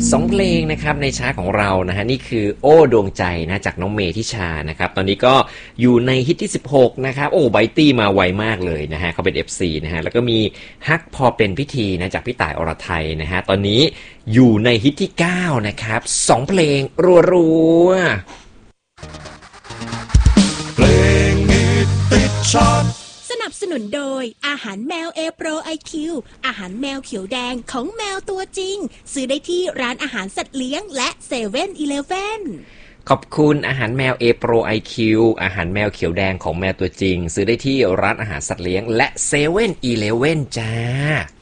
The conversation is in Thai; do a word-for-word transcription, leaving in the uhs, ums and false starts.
สองเพลงนะครับในชาร์ตของเรานะฮะนี่คือโอ้ดวงใจนะจากน้องเมทิชานะครับตอนนี้ก็อยู่ในฮิตที่สิบหกนะครับโอ้ไบตี้มาไวมากเลยนะฮะเขาเป็น เอฟ ซี นะฮะแล้วก็มีฮักพอเป็นพิธีนะจากพี่ต่ายอรไทยนะฮะตอนนี้อยู่ในฮิตที่เก้านะครับสองเพลงรัวๆเพลงฮิตติดชาร์ตสนับสนุนโดยอาหารแมวเอโปรไอคิวอาหารแมวเขียวแดงของแมวตัวจริงซื้อได้ที่ร้านอาหารสัตว์เลี้ยงและเซเว่นอีเลฟเว่นขอบคุณอาหารแมว A Pro ไอ คิว อาหารแมวเขียวแดงของแมวตัวจริงซื้อได้ที่ร้านอาหารสัตว์เลี้ยงและเซเว่นอีเลฟเว่นจ้า